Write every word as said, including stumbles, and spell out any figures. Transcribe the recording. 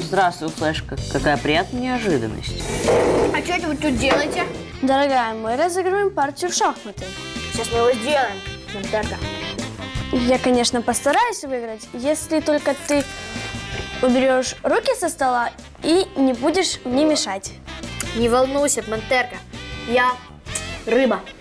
здравствуй, Флешка. Какая приятная неожиданность. А что это вы тут делаете? Дорогая, мы разыгрываем партию в шахматы. Сейчас мы его сделаем. Монтерка. Я, конечно, постараюсь выиграть, если только ты уберешь руки со стола и не будешь мне мешать. Не волнуйся, Монтерка. Я рыба.